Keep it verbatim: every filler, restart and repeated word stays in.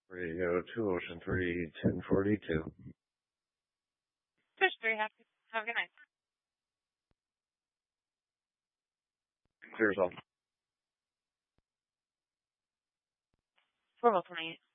Radio two Ocean three, ten forty-two. Fish three, have, have a good night. Clears all. four twenty-eight.